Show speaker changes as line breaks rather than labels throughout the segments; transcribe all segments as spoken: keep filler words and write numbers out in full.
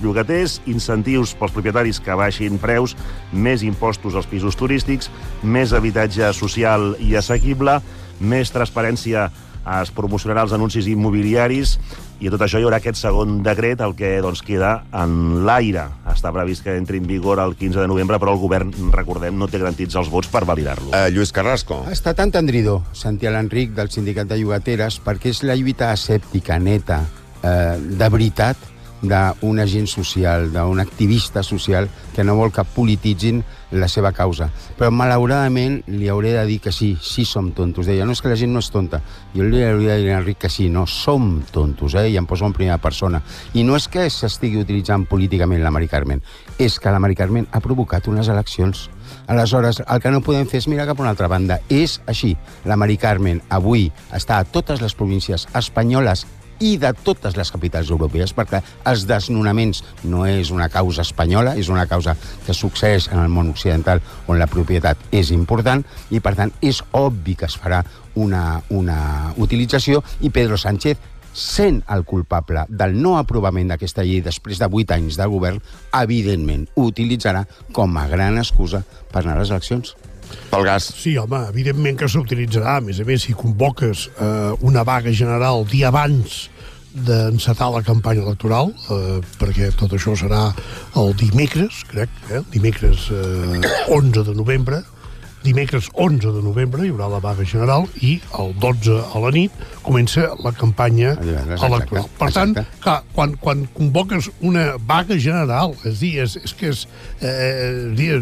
llogaters, incentius pels propietaris que baixin preus, més impostos als pisos turístics, més habitatge social i assequible, més transparència es promocionarà els anuncis immobiliaris i a tot això hi haurà aquest segon decret, el que doncs, queda en l'aire. Està previst que entri en vigor el quinze de novembre, però el govern, recordem, no té garantits els vots per validar-lo.
Uh, Lluís Carrasco.
Ha estat entendridor sentir a l'Enric del Sindicat de Llogateres perquè és la lluita escèptica, neta, eh, de veritat, d'un agent social, d'un activista social que no vol que polititzin la seva causa. Però, malauradament, li hauré de dir que sí, sí som tontos. Deia, no és que la gent no és tonta. Jo li hauria de dir a Enric que sí, no, som tontos, eh? I em poso en primera persona. I no és que s'estigui utilitzant políticament la Mari Carmen, és que la Mari Carmen ha provocat unes eleccions. Aleshores, el que no podem fer és mirar cap a una altra banda. És així. La Mari Carmen avui està a totes les províncies espanyoles i de totes les capitals europees, perquè els desnonaments no és una causa espanyola, és una causa que succeeix en el món occidental on la propietat és important i, per tant, és obvi que es farà una, una utilització i Pedro Sánchez, sent el culpable del no aprovament d'aquesta llei després de vuit anys de govern, evidentment ho utilitzarà com a gran excusa per anar a les eleccions.
Pel gas.
Sí, home, evidentment que s'utilitzarà. A més a més, si convoques eh, una vaga general dia abans d'encetar la campanya electoral, eh, perquè tot això serà el dimecres, crec, eh? dimecres eh, onze de novembre, dimecres onze de novembre hi haurà la vaga general i el dotze a la nit comença la campanya electoral. Per tant, clar, quan, quan convoques una vaga general, és dir, és, és que és, eh, dir,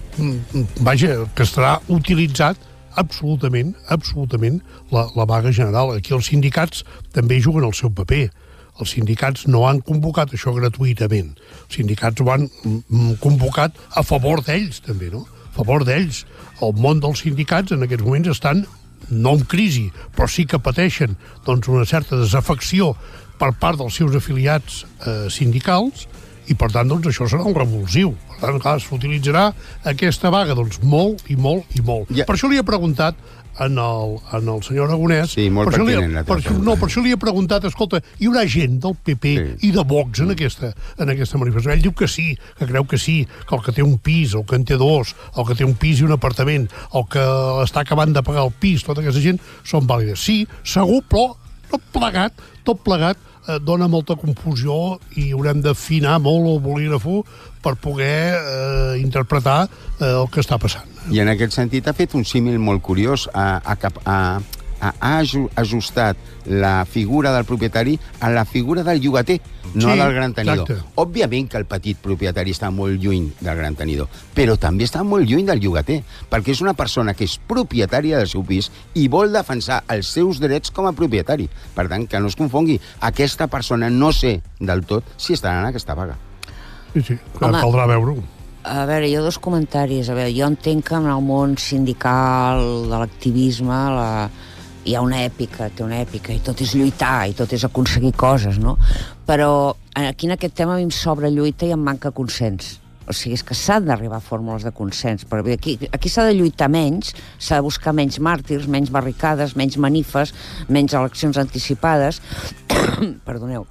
vaja, que estarà utilitzat absolutament, absolutament la, la vaga general. Aquí els sindicats també juguen el seu paper. Els sindicats no han convocat això gratuïtament. Els sindicats ho han convocat a favor d'ells, també, no? A favor d'ells. El món dels sindicats en aquests moments estan no en crisi, però sí que pateixen doncs, una certa desafecció per part dels seus afiliats eh, sindicals i, per tant, doncs, això serà un revulsiu. Per tant, clar, s'utilitzarà aquesta vaga doncs, molt i molt i molt. Ja. Per això li he preguntat en el, en el senyor Aragonès...
Sí, molt
per
pertinent.
Li, per, no, per això li he preguntat, escolta, hi haurà gent del P P sí. i de Vox en aquesta, en aquesta manifestació? Ell diu que sí, que creu que sí, que el que té un pis, el que en té dos, el que té un pis i un apartament, el que està acabant de pagar el pis, tota aquesta gent, són vàlides. Sí, segur, però tot plegat, tot plegat, eh, dona molta confusió i haurem d'afinar molt el bolígrafo per poder eh, interpretar eh, el que està passant.
I en aquest sentit ha fet un símil molt curiós, ha, ha, ha, ha ajustat la figura del propietari a la figura del llogater, no
sí,
del gran tenidor.
Exacte.
Òbviament que el petit propietari està molt lluny del gran tenidor, però també està molt lluny del llogater, perquè és una persona que és propietària del seu pis i vol defensar els seus drets com a propietari. Per tant, que no es confongui. Aquesta persona no sé del tot si estarà en aquesta vaga.
Sí, sí, caldrà veure-ho.
A veure, hi ha dos comentaris. A veure, jo entenc que en el món sindical, de l'activisme, la... hi ha una èpica, té una èpica, i tot és lluitar, i tot és aconseguir coses, no? Però aquí en aquest tema a mi em sobra lluita i em manca consens. O sigui, és que s'han d'arribar a fórmules de consens. Però aquí, aquí s'ha de lluitar menys, s'ha de buscar menys màrtirs, menys barricades, menys manifes, menys eleccions anticipades. Perdoneu.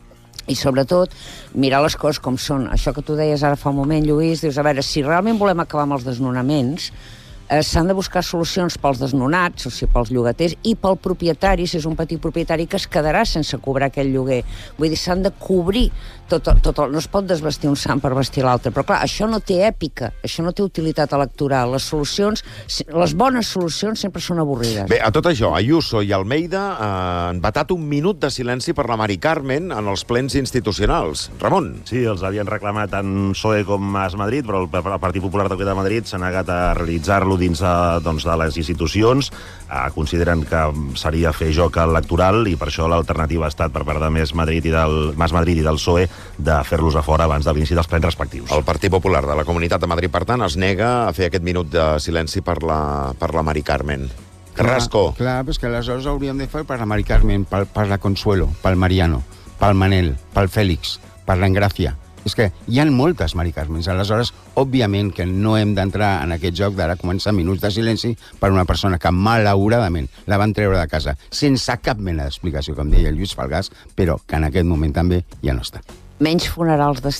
I, sobretot, mirar les coses com són. Això que tu deies ara fa un moment, Lluís, dius, a veure, si realment volem acabar amb els desnonaments, eh, s'han de buscar solucions pels desnonats, o sigui, pels llogaters, i pel propietari, si és un petit propietari, que es quedarà sense cobrar aquell lloguer. Vull dir, s'han de cobrir tot, tot el... No es pot desvestir un sant per vestir l'altre, però clar, això no té èpica, això no té utilitat electoral. Les solucions, les bones solucions sempre són avorrides.
Bé, a tot això, Ayuso i Almeida eh, han vetat un minut de silenci per la Mari Carmen en els plens institucionals. Ramon.
Sí, els havien reclamat tant P S O E com Mas Madrid, però el Partit Popular de Madrid s'ha negat a realitzar-lo dins de, doncs, de les institucions. Eh, consideren que seria fer joc electoral i per això l'alternativa ha estat per part de Mas Madrid i del, Mas Madrid i del P S O E de fer-los a fora abans de l'inici dels plens respectius.
El Partit Popular de la Comunitat de Madrid, per tant, es nega a fer aquest minut de silenci per la, per la Mari Carmen. Carrasco.
Clar, clar, però és que aleshores hauríem de fer per la Mari Carmen, per, per la Consuelo, pel Mariano, pel Manel, pel Fèlix, per l'Engràcia. És que hi ha moltes Mari Carmens. Aleshores, òbviament que no hem d'entrar en aquest joc d'ara començar minuts de silenci per una persona que, malauradament, la van treure de casa sense cap mena d'explicació, com deia Lluís Falgàs, però que en aquest moment també ja no està.
Menys funerals d'estat.